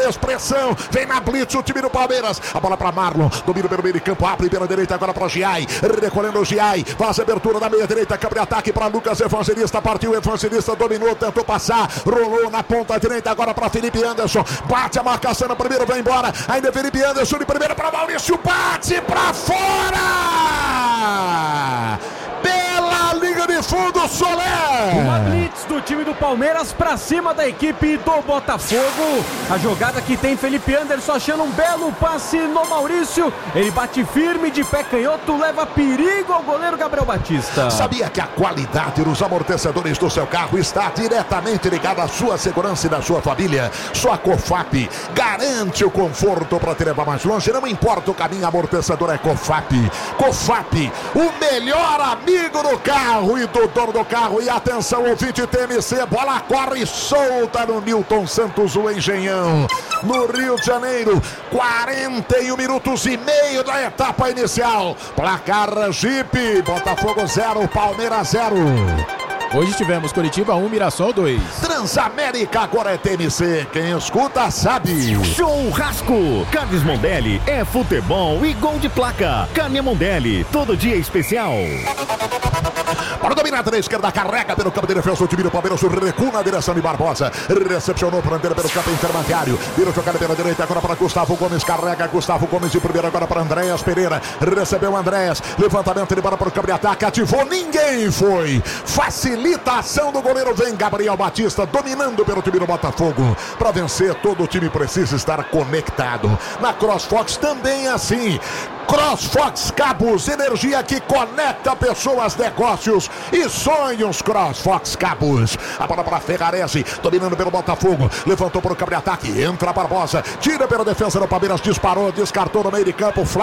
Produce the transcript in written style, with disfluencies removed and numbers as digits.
Palmeiras, pressão, vem na blitz o time do Palmeiras, a bola para Marlon, domina pelo meio de campo, abre pela direita agora para o Giai, recolhendo o Giai, faz a abertura da meia direita, câmbio de ataque para Lucas Evangelista, partiu o Evangelista, dominou, tentou passar, rolou na ponta direita agora para Felipe Anderson, bate a marcação no primeiro, vai embora, ainda Felipe Anderson de primeira para Maurício, bate para fora! Pela linha de fundo, Soler! Uma blitz do time do Palmeiras pra cima da equipe do Botafogo. A jogada que tem Felipe Anderson achando um belo passe no Maurício. Ele bate firme de pé canhoto, leva perigo ao goleiro Gabriel Batista. Sabia que a qualidade dos amortecedores do seu carro está diretamente ligada à sua segurança e da sua família? Só a COFAP garante o conforto para te levar mais longe. Não importa o caminho, amortecedor é COFAP. COFAP, o melhor amigo do carro e do dono do carro. E atenção, ouvinte TMC, bola corre solta no Newton Santos, o Engenhão, no Rio de Janeiro. 41 minutos e meio da etapa inicial. Placar Jeep, Botafogo 0, Palmeiras 0. Hoje tivemos Coritiba 1, Mirassol 2. Transamérica agora é TMC, quem escuta sabe. Churrasco, Carnes Mondelli é futebol e gol de placa. Carne Mondelli, todo dia especial. Para dominar na esquerda, carrega pelo campo de defesa o time do Palmeiras, recua na direção de Barbosa, recepcionou para André pelo campo intermediário, virou jogada pela direita agora para Gustavo Gomes, carrega Gustavo Gomes de primeira agora para Andréas Pereira, recebeu Andréas, levantamento de bola para o campo de ataque, ativou, ninguém foi, facilita a ação do goleiro, vem Gabriel Batista dominando pelo time do Botafogo. Para vencer, todo o time precisa estar conectado. Na CrossFox também é assim. CrossFox Cabos, energia que conecta pessoas, negócios e sonhos. CrossFox Cabos. A bola para Ferrarese, dominando pelo Botafogo, levantou para o campo de ataque, entra Barbosa, tira pela defesa do Palmeiras, disparou, descartou no meio de campo, Flávio